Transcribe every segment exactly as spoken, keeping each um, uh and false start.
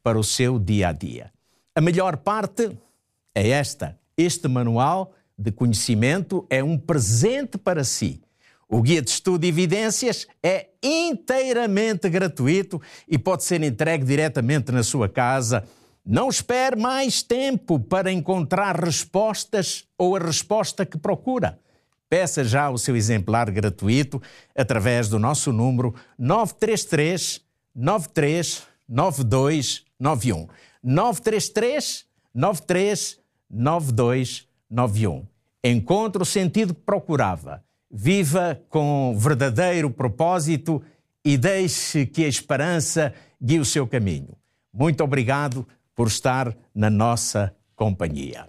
para o seu dia a dia. A melhor parte é esta: este manual de conhecimento é um presente para si. O Guia de Estudo e Evidências é inteiramente gratuito e pode ser entregue diretamente na sua casa. Não espere mais tempo para encontrar respostas ou a resposta que procura. Peça já o seu exemplar gratuito através do nosso número nove três três, nove três nove dois nove um. nove três três, nove três nove dois nove um. Encontre o sentido que procurava. Viva com verdadeiro propósito e deixe que a esperança guie o seu caminho. Muito obrigado por estar na nossa companhia.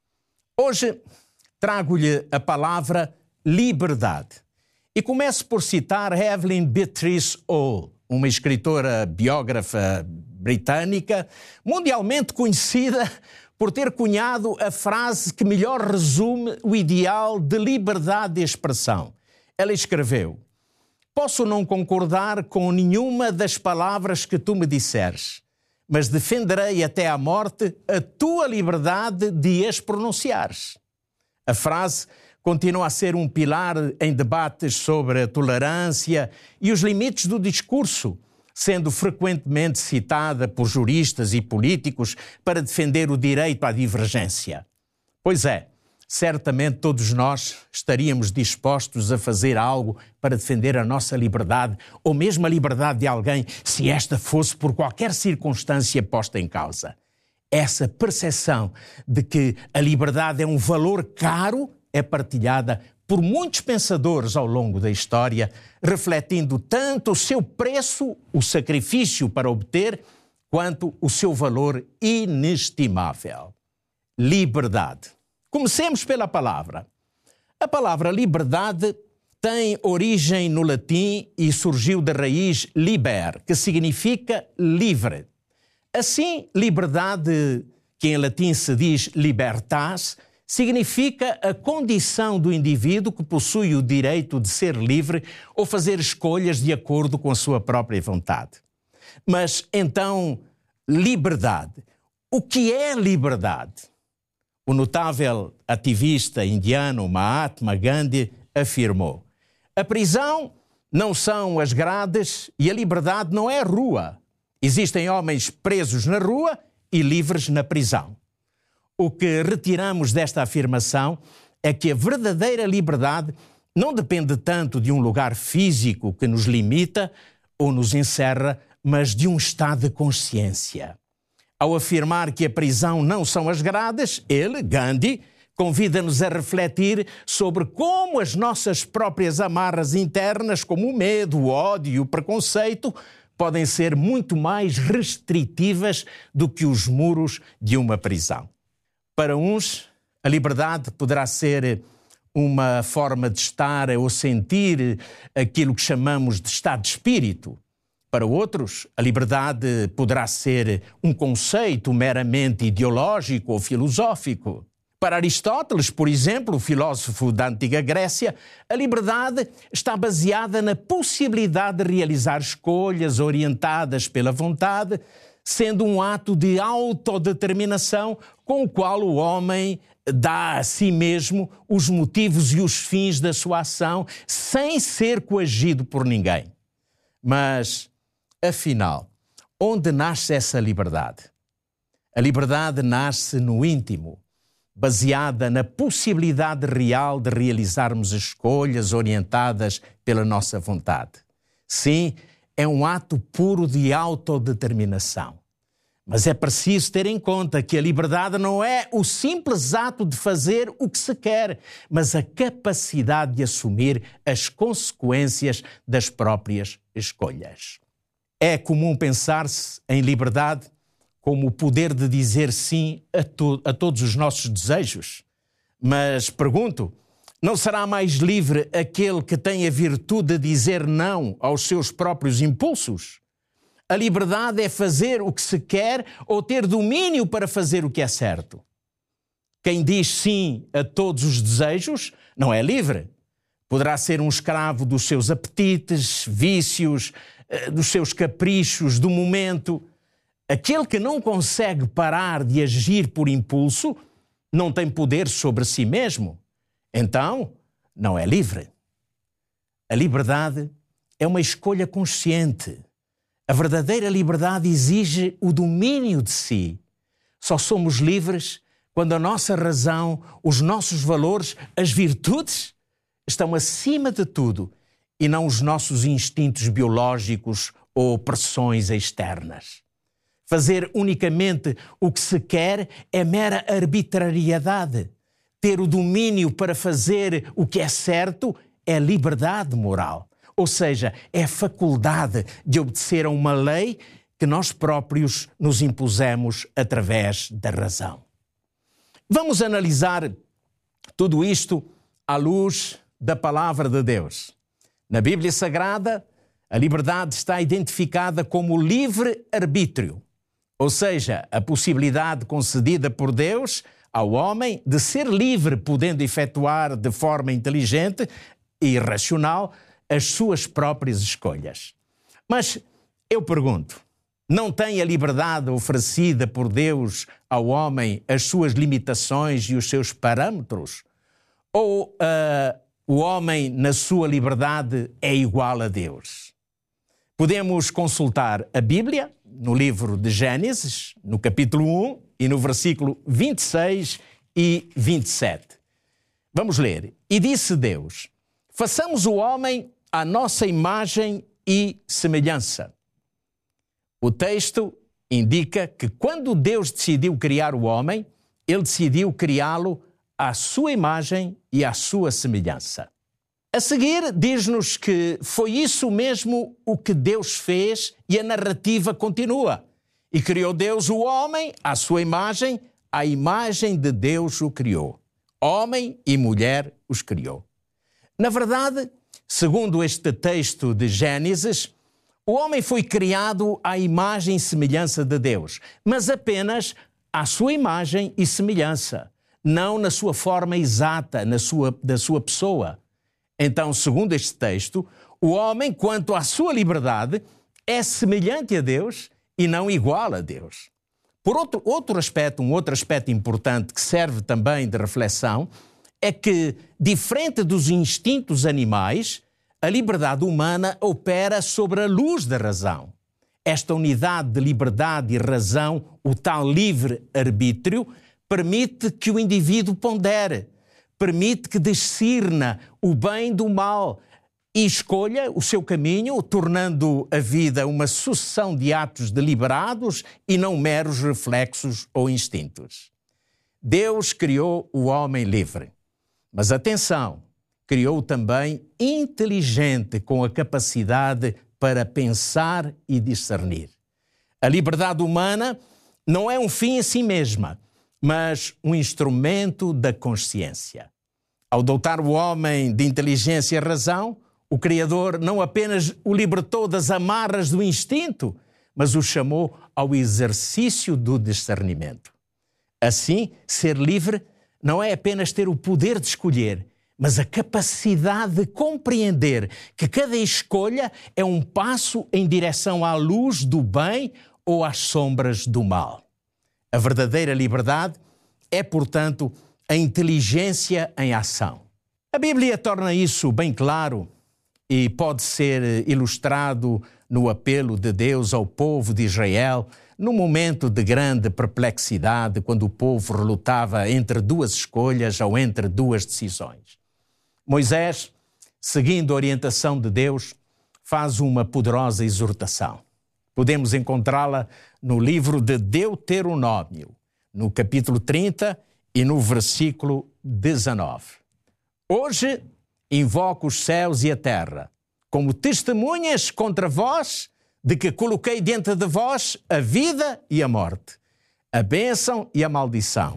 Hoje trago-lhe a palavra liberdade. E começo por citar Evelyn Beatrice Hall, uma escritora biógrafa britânica, mundialmente conhecida por ter cunhado a frase que melhor resume o ideal de liberdade de expressão. Ela escreveu: "Posso não concordar com nenhuma das palavras que tu me disseres, mas defenderei até à morte a tua liberdade de as pronunciares." A frase continua a ser um pilar em debates sobre a tolerância e os limites do discurso, sendo frequentemente citada por juristas e políticos para defender o direito à divergência. Pois é, certamente todos nós estaríamos dispostos a fazer algo para defender a nossa liberdade, ou mesmo a liberdade de alguém, se esta fosse por qualquer circunstância posta em causa. Essa percepção de que a liberdade é um valor caro é partilhada por muitos pensadores ao longo da história, refletindo tanto o seu preço, o sacrifício para obter, quanto o seu valor inestimável. Liberdade. Comecemos pela palavra. A palavra liberdade tem origem no latim e surgiu da raiz liber, que significa livre. Assim, liberdade, que em latim se diz libertas, significa a condição do indivíduo que possui o direito de ser livre ou fazer escolhas de acordo com a sua própria vontade. Mas, então, liberdade. O que é liberdade? O notável ativista indiano Mahatma Gandhi afirmou: "A prisão não são as grades e a liberdade não é a rua. Existem homens presos na rua e livres na prisão." O que retiramos desta afirmação é que a verdadeira liberdade não depende tanto de um lugar físico que nos limita ou nos encerra, mas de um estado de consciência. Ao afirmar que a prisão não são as grades, ele, Gandhi, convida-nos a refletir sobre como as nossas próprias amarras internas, como o medo, o ódio e o preconceito, podem ser muito mais restritivas do que os muros de uma prisão. Para uns, a liberdade poderá ser uma forma de estar ou sentir aquilo que chamamos de estado de espírito. Para outros, a liberdade poderá ser um conceito meramente ideológico ou filosófico. Para Aristóteles, por exemplo, o filósofo da antiga Grécia, a liberdade está baseada na possibilidade de realizar escolhas orientadas pela vontade, sendo um ato de autodeterminação com o qual o homem dá a si mesmo os motivos e os fins da sua ação, sem ser coagido por ninguém. Mas, afinal, onde nasce essa liberdade? A liberdade nasce no íntimo, baseada na possibilidade real de realizarmos escolhas orientadas pela nossa vontade. Sim, é um ato puro de autodeterminação. Mas é preciso ter em conta que a liberdade não é o simples ato de fazer o que se quer, mas a capacidade de assumir as consequências das próprias escolhas. É comum pensar-se em liberdade como o poder de dizer sim a, to- a todos os nossos desejos. Mas pergunto, não será mais livre aquele que tem a virtude de dizer não aos seus próprios impulsos? A liberdade é fazer o que se quer ou ter domínio para fazer o que é certo. Quem diz sim a todos os desejos não é livre. Poderá ser um escravo dos seus apetites, vícios, dos seus caprichos do momento. Aquele que não consegue parar de agir por impulso não tem poder sobre si mesmo. Então, não é livre. A liberdade é uma escolha consciente. A verdadeira liberdade exige o domínio de si. Só somos livres quando a nossa razão, os nossos valores, as virtudes estão acima de tudo e não os nossos instintos biológicos ou pressões externas. Fazer unicamente o que se quer é mera arbitrariedade. Ter o domínio para fazer o que é certo é liberdade moral. Ou seja, é a faculdade de obedecer a uma lei que nós próprios nos impusemos através da razão. Vamos analisar tudo isto à luz da palavra de Deus. Na Bíblia Sagrada, a liberdade está identificada como livre-arbítrio, ou seja, a possibilidade concedida por Deus ao homem de ser livre, podendo efetuar de forma inteligente e racional as suas próprias escolhas. Mas eu pergunto, não tem a liberdade oferecida por Deus ao homem as suas limitações e os seus parâmetros? Ou uh, o homem, na sua liberdade, é igual a Deus? Podemos consultar a Bíblia, no livro de Gênesis, no capítulo um e no versículo vinte e seis e vinte e sete. Vamos ler. E disse Deus: façamos o homem à nossa imagem e semelhança. O texto indica que quando Deus decidiu criar o homem, ele decidiu criá-lo à sua imagem e à sua semelhança. A seguir, diz-nos que foi isso mesmo o que Deus fez e a narrativa continua. E criou Deus o homem à sua imagem, à imagem de Deus o criou. Homem e mulher os criou. Na verdade, segundo este texto de Gênesis, o homem foi criado à imagem e semelhança de Deus, mas apenas à sua imagem e semelhança, não na sua forma exata, na sua, da sua pessoa. Então, segundo este texto, o homem, quanto à sua liberdade, é semelhante a Deus e não igual a Deus. Por outro, outro aspecto, um outro aspecto importante que serve também de reflexão, é que, diferente dos instintos animais, a liberdade humana opera sobre a luz da razão. Esta unidade de liberdade e razão, o tal livre-arbítrio, permite que o indivíduo pondere, permite que discirna o bem do mal e escolha o seu caminho, tornando a vida uma sucessão de atos deliberados e não meros reflexos ou instintos. Deus criou o homem livre, mas atenção, criou-o também inteligente, com a capacidade para pensar e discernir. A liberdade humana não é um fim em si mesma, mas um instrumento da consciência. Ao dotar o homem de inteligência e razão, o Criador não apenas o libertou das amarras do instinto, mas o chamou ao exercício do discernimento. Assim, ser livre não é apenas ter o poder de escolher, mas a capacidade de compreender que cada escolha é um passo em direção à luz do bem ou às sombras do mal. A verdadeira liberdade é, portanto, a inteligência em ação. A Bíblia torna isso bem claro e pode ser ilustrado no apelo de Deus ao povo de Israel num momento de grande perplexidade, quando o povo relutava entre duas escolhas ou entre duas decisões. Moisés, seguindo a orientação de Deus, faz uma poderosa exortação. Podemos encontrá-la no livro de Deuteronômio, no capítulo trinta e no versículo dezenove. Hoje invoco os céus e a terra como testemunhas contra vós de que coloquei diante de vós a vida e a morte, a bênção e a maldição.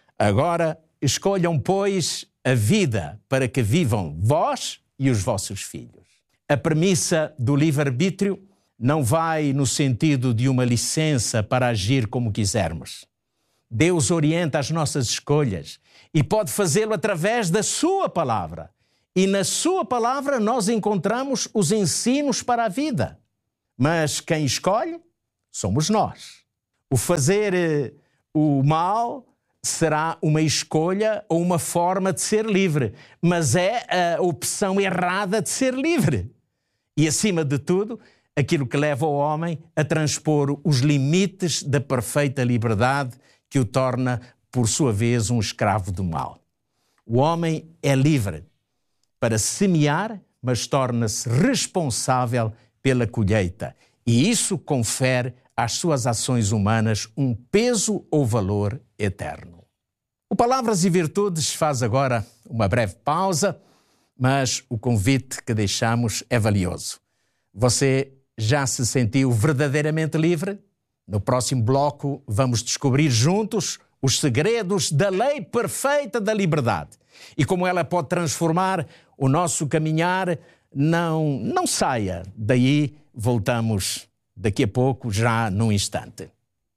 Agora escolham, pois, a vida para que vivam vós e os vossos filhos. A premissa do livre-arbítrio não vai no sentido de uma licença para agir como quisermos. Deus orienta as nossas escolhas e pode fazê-lo através da sua palavra. E na sua palavra nós encontramos os ensinos para a vida. Mas quem escolhe somos nós. O fazer eh, o mal será uma escolha ou uma forma de ser livre, mas é a opção errada de ser livre. E, acima de tudo, aquilo que leva o homem a transpor os limites da perfeita liberdade que o torna, por sua vez, um escravo do mal. O homem é livre para semear, mas torna-se responsável pela colheita. E isso confere às suas ações humanas um peso ou valor eterno. O Palavras e Virtudes faz agora uma breve pausa, mas o convite que deixamos é valioso. Você já se sentiu verdadeiramente livre? No próximo bloco vamos descobrir juntos os segredos da lei perfeita da liberdade e como ela pode transformar o nosso caminhar. Não, não saia daí, voltamos daqui a pouco, já num instante.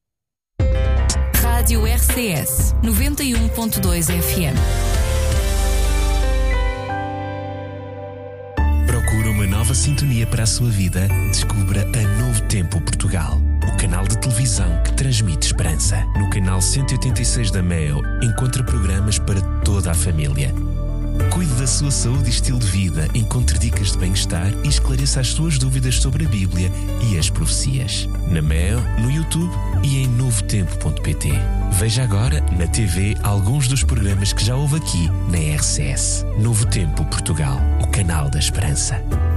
Rádio R C S noventa e um ponto dois F M. Procura uma nova sintonia para a sua vida? Descubra a Novo Tempo Portugal, o canal de televisão que transmite esperança. No canal cento e oitenta e seis da Meo, encontra programas para toda a família. Cuide da sua saúde e estilo de vida, encontre dicas de bem-estar e esclareça as suas dúvidas sobre a Bíblia e as profecias. Na Meo, no YouTube e em novo tempo ponto pt. Veja agora na T V alguns dos programas que já houve aqui na R C S. Novo Tempo Portugal, o canal da esperança.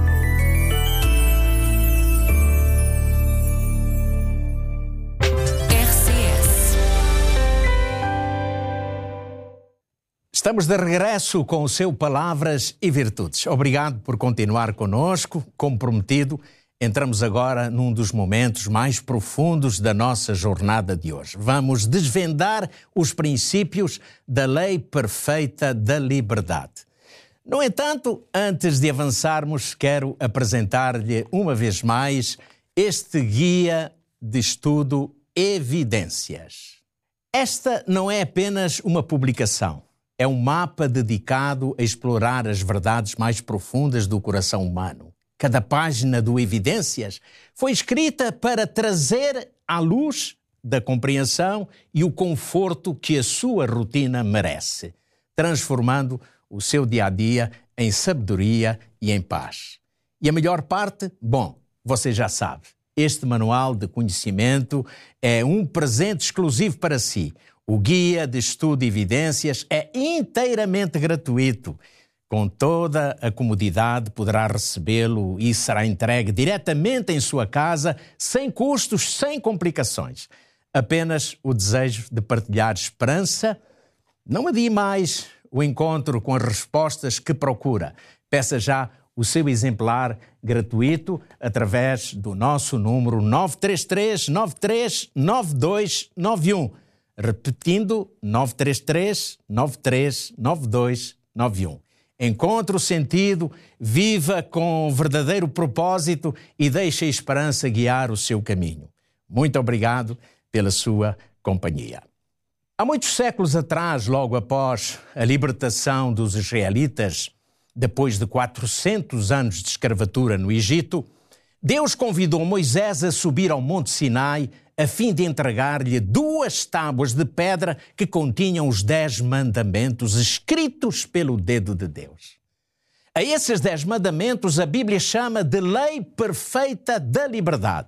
Estamos de regresso com o seu Palavras e Virtudes. Obrigado por continuar conosco. Como prometido, entramos agora num dos momentos mais profundos da nossa jornada de hoje. Vamos desvendar os princípios da lei perfeita da liberdade. No entanto, antes de avançarmos, quero apresentar-lhe uma vez mais este guia de estudo Evidências. Esta não é apenas uma publicação. É um mapa dedicado a explorar as verdades mais profundas do coração humano. Cada página do Evidências foi escrita para trazer à luz da compreensão e o conforto que a sua rotina merece, transformando o seu dia-a-dia em sabedoria e em paz. E a melhor parte? Bom, você já sabe. Este manual de conhecimento é um presente exclusivo para si. O Guia de Estudo Evidências é inteiramente gratuito. Com toda a comodidade poderá recebê-lo e será entregue diretamente em sua casa, sem custos, sem complicações. Apenas o desejo de partilhar esperança. Não adie mais o encontro com as respostas que procura. Peça já o seu exemplar gratuito através do nosso número nove três três, nove três nove dois nove um. Repetindo, nove três três, nove três nove dois nove um. Encontre o sentido, viva com verdadeiro propósito e deixe a esperança guiar o seu caminho. Muito obrigado pela sua companhia. Há muitos séculos atrás, logo após a libertação dos israelitas, depois de quatrocentos anos de escravatura no Egito, Deus convidou Moisés a subir ao Monte Sinai a fim de entregar-lhe duas tábuas de pedra que continham os dez mandamentos escritos pelo dedo de Deus. A esses dez mandamentos a Bíblia chama de lei perfeita da liberdade.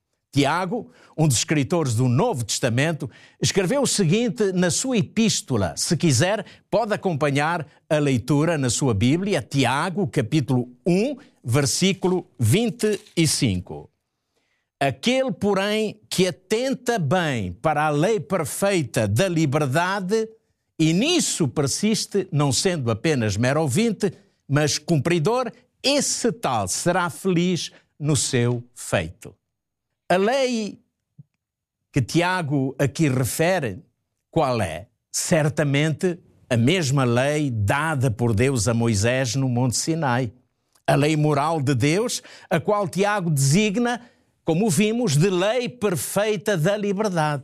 Tiago, um dos escritores do Novo Testamento, escreveu o seguinte na sua epístola. Se quiser, pode acompanhar a leitura na sua Bíblia, Tiago, capítulo um, versículo vinte e cinco. Aquele, porém, que atenta bem para a lei perfeita da liberdade e nisso persiste, não sendo apenas mero ouvinte, mas cumpridor, esse tal será feliz no seu feito. A lei que Tiago aqui refere, qual é? Certamente a mesma lei dada por Deus a Moisés no Monte Sinai. A lei moral de Deus, a qual Tiago designa, como vimos, de lei perfeita da liberdade.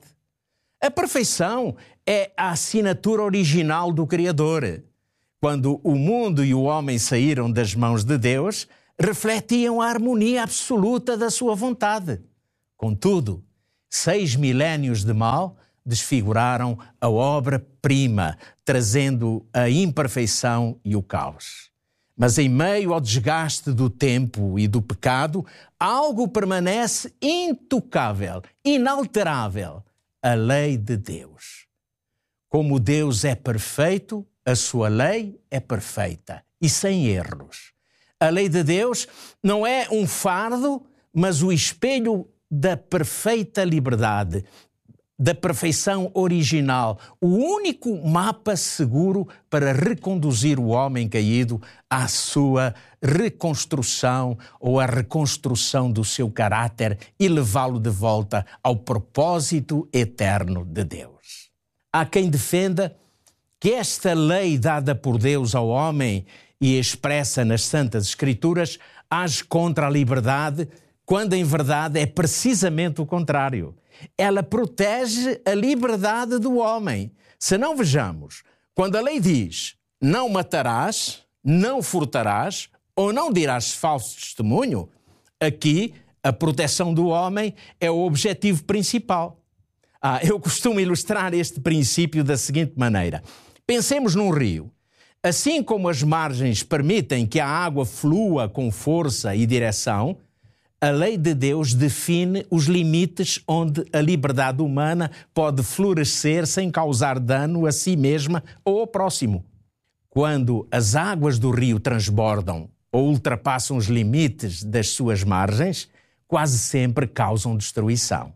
A perfeição é a assinatura original do Criador. Quando o mundo e o homem saíram das mãos de Deus, refletiam a harmonia absoluta da sua vontade. Contudo, Seis milénios de mal desfiguraram a obra-prima, trazendo a imperfeição e o caos. Mas em meio ao desgaste do tempo e do pecado, algo permanece intocável, inalterável: a lei de Deus. Como Deus é perfeito, a sua lei é perfeita e sem erros. A lei de Deus não é um fardo, mas o espelho da perfeita liberdade, da perfeição original, o único mapa seguro para reconduzir o homem caído à sua reconstrução ou à reconstrução do seu caráter e levá-lo de volta ao propósito eterno de Deus. Há quem defenda que esta lei dada por Deus ao homem e expressa nas Santas Escrituras age contra a liberdade, quando em verdade é precisamente o contrário. Ela protege a liberdade do homem. Se não vejamos, quando a lei diz não matarás, não furtarás ou não dirás falso testemunho, aqui a proteção do homem é o objetivo principal. Ah, eu costumo ilustrar este princípio da seguinte maneira. Pensemos num rio. Assim como as margens permitem que a água flua com força e direção, a lei de Deus define os limites onde a liberdade humana pode florescer sem causar dano a si mesma ou ao próximo. Quando as águas do rio transbordam ou ultrapassam os limites das suas margens, quase sempre causam destruição.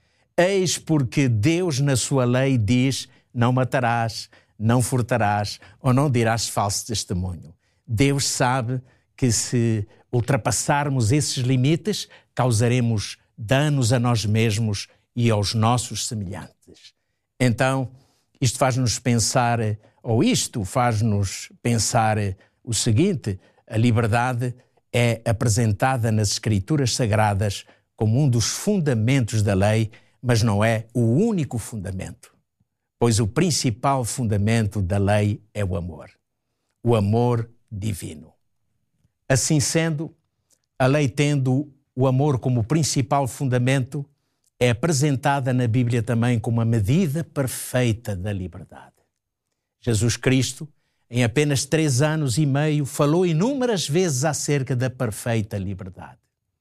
Eis porque Deus, na sua lei, diz: não matarás, não furtarás ou não dirás falso testemunho. Deus sabe que se ultrapassarmos esses limites, causaremos danos a nós mesmos e aos nossos semelhantes. Então, isto faz-nos pensar, ou isto faz-nos pensar o seguinte: a liberdade é apresentada nas Escrituras Sagradas como um dos fundamentos da lei, mas não é o único fundamento, pois o principal fundamento da lei é o amor, o amor divino. Assim sendo, a lei, tendo o amor como principal fundamento, é apresentada na Bíblia também como a medida perfeita da liberdade. Jesus Cristo, em apenas três anos e meio, falou inúmeras vezes acerca da perfeita liberdade.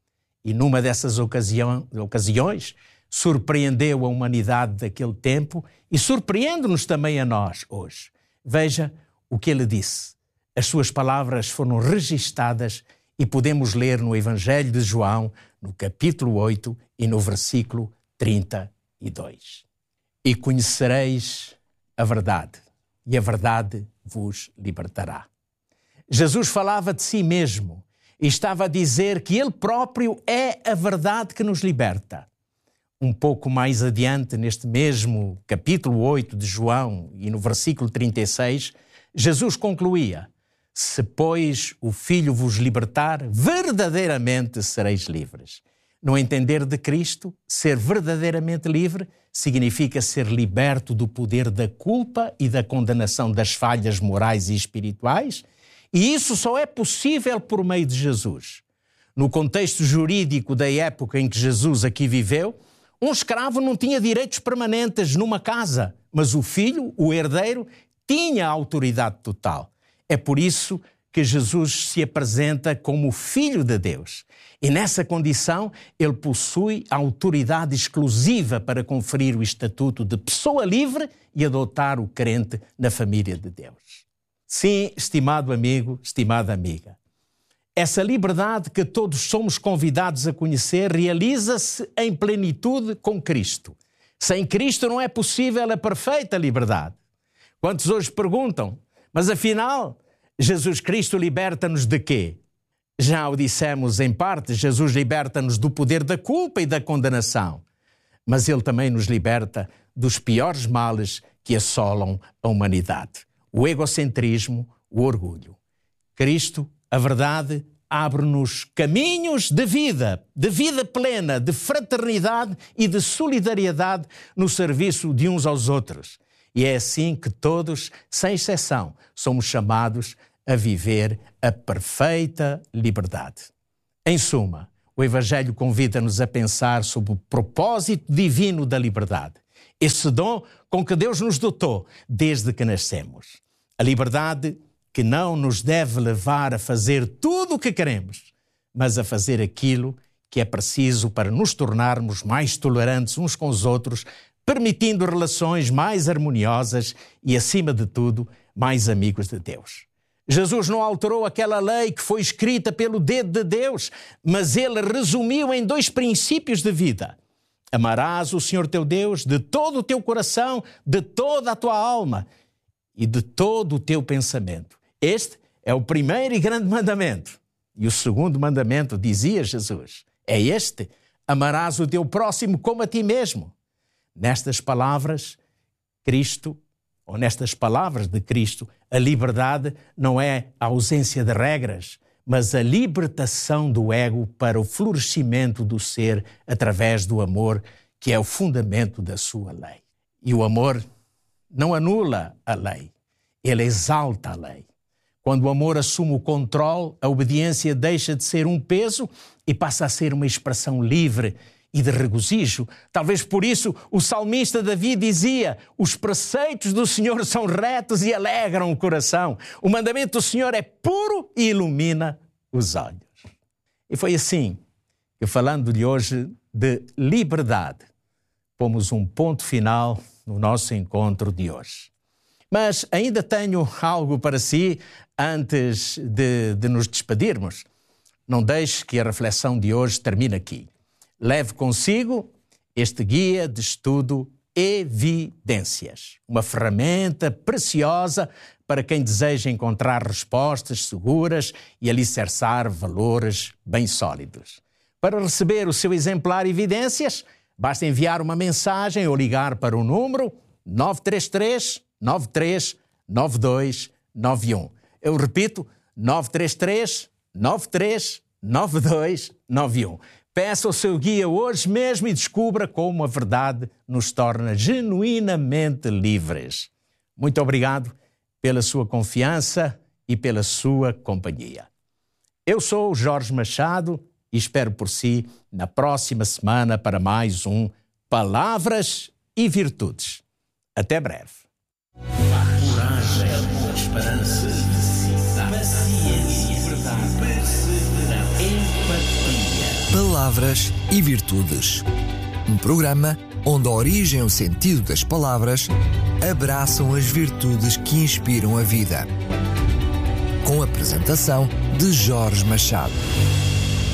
E numa dessas ocasião, ocasiões, surpreendeu a humanidade daquele tempo e surpreende-nos também a nós hoje. Veja o que ele disse. As suas palavras foram registadas e podemos ler no Evangelho de João, no capítulo oito e no versículo trinta e dois. E conhecereis a verdade, e a verdade vos libertará. Jesus falava de si mesmo e estava a dizer que ele próprio é a verdade que nos liberta. Um pouco mais adiante, neste mesmo capítulo oito de João e no versículo trinta e seis, Jesus concluía: se, pois, o Filho vos libertar, verdadeiramente sereis livres. No entender de Cristo, ser verdadeiramente livre significa ser liberto do poder da culpa e da condenação das falhas morais e espirituais, e isso só é possível por meio de Jesus. No contexto jurídico da época em que Jesus aqui viveu, um escravo não tinha direitos permanentes numa casa, mas o filho, o herdeiro, tinha a autoridade total. É por isso que Jesus se apresenta como o Filho de Deus. E nessa condição, ele possui a autoridade exclusiva para conferir o estatuto de pessoa livre e adotar o crente na família de Deus. Sim, estimado amigo, estimada amiga, essa liberdade que todos somos convidados a conhecer realiza-se em plenitude com Cristo. Sem Cristo não é possível a perfeita liberdade. Quantos hoje perguntam: mas afinal, Jesus Cristo liberta-nos de quê? Já o dissemos em parte, Jesus liberta-nos do poder da culpa e da condenação. Mas ele também nos liberta dos piores males que assolam a humanidade: o egocentrismo, o orgulho. Cristo, a verdade, abre-nos caminhos de vida, de vida plena, de fraternidade e de solidariedade no serviço de uns aos outros. E é assim que todos, sem exceção, somos chamados a viver a perfeita liberdade. Em suma, o Evangelho convida-nos a pensar sobre o propósito divino da liberdade. Esse dom com que Deus nos dotou desde que nascemos. A liberdade que não nos deve levar a fazer tudo o que queremos, mas a fazer aquilo que é preciso para nos tornarmos mais tolerantes uns com os outros, permitindo relações mais harmoniosas e, acima de tudo, mais amigos de Deus. Jesus não alterou aquela lei que foi escrita pelo dedo de Deus, mas ele resumiu em dois princípios de vida. Amarás o Senhor teu Deus de todo o teu coração, de toda a tua alma e de todo o teu pensamento. Este é o primeiro e grande mandamento. E o segundo mandamento, dizia Jesus, é este: amarás o teu próximo como a ti mesmo. Nestas palavras, Cristo, ou nestas palavras de Cristo, a liberdade não é a ausência de regras, mas a libertação do ego para o florescimento do ser através do amor, que é o fundamento da sua lei. E o amor não anula a lei, ele exalta a lei. Quando o amor assume o controle, a obediência deixa de ser um peso e passa a ser uma expressão livre e de regozijo. Talvez por isso o salmista Davi dizia: os preceitos do Senhor são retos e alegram o coração. O mandamento do Senhor é puro e ilumina os olhos. E foi assim que, falando-lhe hoje de liberdade, pomos um ponto final no nosso encontro de hoje. Mas ainda tenho algo para si antes de, de nos despedirmos. Não deixe que a reflexão de hoje termine aqui. Leve consigo este guia de estudo Evidências, uma ferramenta preciosa para quem deseja encontrar respostas seguras e alicerçar valores bem sólidos. Para receber o seu exemplar Evidências, basta enviar uma mensagem ou ligar para o número nove três três, nove três nove dois nove um. Eu repito, nove três três, nove três nove dois nove um. Peça o seu guia hoje mesmo e descubra como a verdade nos torna genuinamente livres. Muito obrigado pela sua confiança e pela sua companhia. Eu sou o Jorge Machado e espero por si na próxima semana para mais um Palavras e Virtudes. Até breve. Coragem, esperança, paciência, perseverança, empatia. Palavras e Virtudes. Um programa onde a origem e o sentido das palavras abraçam as virtudes que inspiram a vida. Com a apresentação de Jorge Machado.